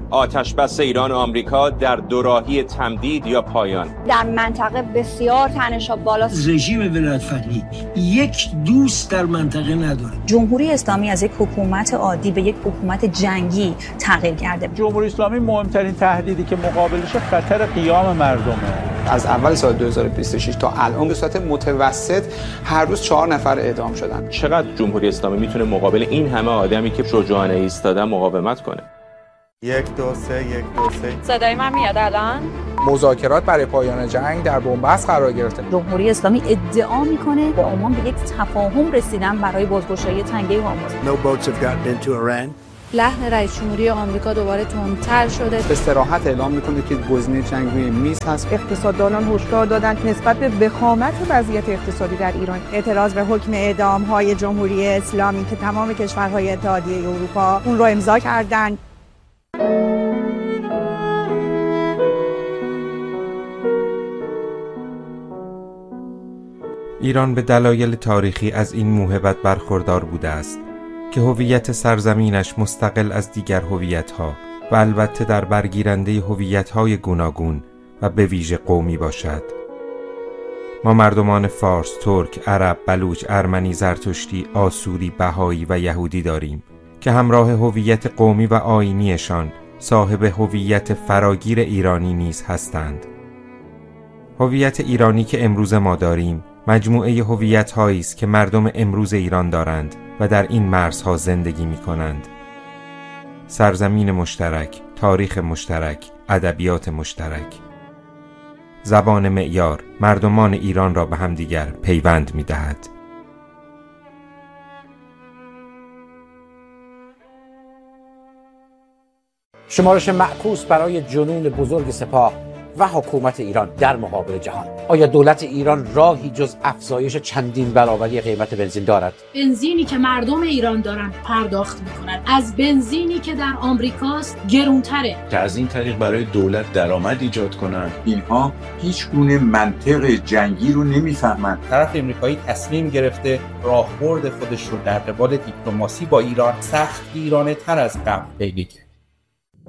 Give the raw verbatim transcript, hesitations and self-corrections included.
آتشبس ایران و آمریکا در دوراهی تمدید یا پایان. در منطقه بسیار تنش‌ها بالاست. رژیم ولایت‌فقیه یک دوست در منطقه نداره. جمهوری اسلامی از یک حکومت عادی به یک حکومت جنگی تغییر کرده. جمهوری اسلامی مهمترین تهدیدی که مقابلش خطر قیام مردمه. از اول سال دو هزار و بیست و شش تا الان به صورت متوسط هر روز چهار نفر اعدام شدن. چقدر جمهوری اسلامی میتونه مقابل این همه آدمی که شجاعانه ایستادن مقاومت کنه؟ یک دو سه یک دو سه. صدای من میاد الان؟ مذاکرات برای پایان جنگ در بنبست قرار گرفته. جمهوری اسلامی ادعا میکنه با عمان به یک تفاهم رسیدن برای بازگشایی تنگه هرمز. No boats have gotten into Iran. لحن رئیس جمهوری آمریکا دوباره تندتر شده. به صراحت اعلام میکنه که گزینه جنگ روی میز هست. اقتصاددانان هشدار دادند نسبت به وخامت وضعیت اقتصادی در ایران اعتراض به حکم اعدام‌های جمهوری اسلامی که تمام کشورهای اتحادیه اروپا اون رو امضا کردند. ایران به دلایل تاریخی از این موهبت برخوردار بوده است که هویت سرزمینش مستقل از دیگر هویت‌ها و البته در برگیرنده هویت‌های گوناگون و به ویژه قومی باشد. ما مردمان فارس، ترک، عرب، بلوچ، ارمنی، زرتشتی، آسوری، بهایی و یهودی داریم که همراه هویت قومی و آیینیشان صاحب هویت فراگیر ایرانی نیز هستند. هویت ایرانی که امروز ما داریم مجموعه هویت‌هایی است که مردم امروز ایران دارند و در این مرزها زندگی می‌کنند. سرزمین مشترک، تاریخ مشترک، ادبیات مشترک. زبان معیار مردمان ایران را به همدیگر پیوند می‌دهد. شمارش معکوس برای جنون بزرگ سپاه و حکومت ایران در مقابل جهان. آیا دولت ایران راهی جز افزایش چندین برابری قیمت بنزین دارد؟ بنزینی که مردم ایران دارن پرداخت میکنن از بنزینی که در آمریکاست گرونتره، که از این طریق برای دولت درآمد ایجاد کنند. اینها هیچ گونه منطق جنگی رو نمیفهمند. طرف امریکایی تصمیم گرفته راهبرد خودش رو در قبال دیپلماسی با ایران سخت گیرانه تر از قبل پیگیری کنه.